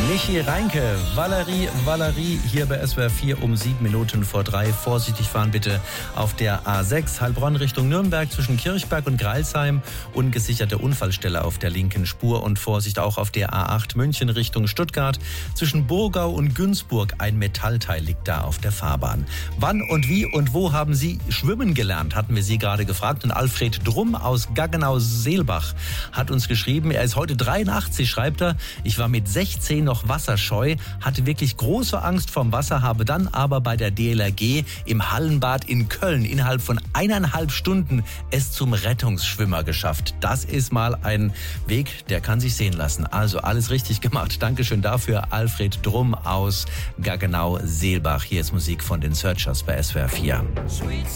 Michi Reinke, Valerie, hier bei SWR 4 um 2:07. Vorsichtig fahren bitte auf der A6 Heilbronn Richtung Nürnberg zwischen Kirchberg und Greilsheim. Ungesicherte Unfallstelle auf der linken Spur und Vorsicht auch auf der A8 München Richtung Stuttgart. Zwischen Burgau und Günzburg ein Metallteil liegt da auf der Fahrbahn. Wann und wie und wo haben Sie schwimmen gelernt, hatten wir Sie gerade gefragt. Und Alfred Drumm aus Gaggenau-Seelbach hat uns geschrieben, er ist heute 83, schreibt er. Ich war mit 16 noch wasserscheu, hatte wirklich große Angst vorm Wasser, habe dann aber bei der DLRG im Hallenbad in Köln innerhalb von 1,5 Stunden es zum Rettungsschwimmer geschafft. Das ist mal ein Weg, der kann sich sehen lassen. Also alles richtig gemacht. Dankeschön dafür, Alfred Drumm aus Gaggenau-Seelbach. Hier ist Musik von den Searchers bei SWR 4.